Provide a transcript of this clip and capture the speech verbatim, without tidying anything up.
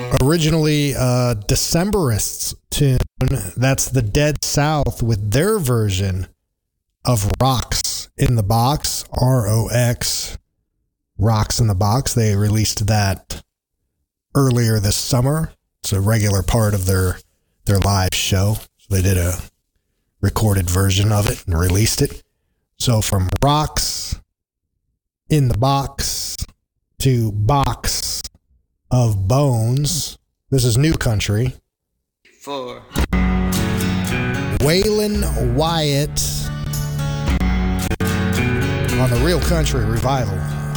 Originally a Decemberists tune. That's the Dead South with their version of Rocks in the Box, R O X, Rocks in the Box. They released that earlier this summer. It's a regular part of their their live show. So they did a recorded version of it and released it. So from Rocks in the Box to Box of Bones. This is New Country. Four. Waylon Wyatt on the Real Country Revival.